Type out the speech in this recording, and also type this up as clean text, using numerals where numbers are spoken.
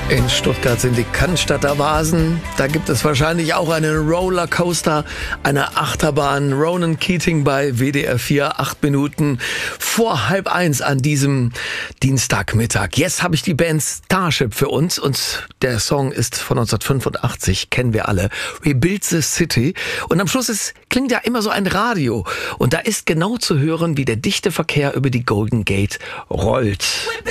In Stuttgart sind die Cannstatter Vasen. Da gibt es wahrscheinlich auch einen Rollercoaster, eine Achterbahn. Ronan Keating bei WDR 4, 8 Minuten vor 12:30 an diesem Dienstagmittag. Jetzt habe ich die Band Starship für uns und der Song ist von 1985, kennen wir alle. Rebuild the City. Und am Schluss klingt ja immer so ein Radio. Und da ist genau zu hören, wie der dichte Verkehr über die Golden Gate rollt.